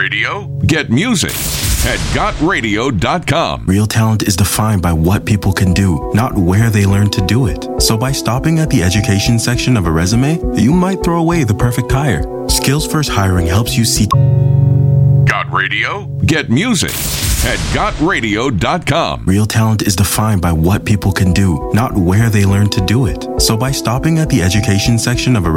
radio? Get music at gotradio.com. Real talent is defined by what people can do, not where they learn to do it. So by stopping at the education section of a resume, you might throw away the perfect hire. Skills First Hiring helps you see. Got radio? Get music at gotradio.com. Real talent is defined by what people can do, not where they learn to do it. So by stopping at the education section of a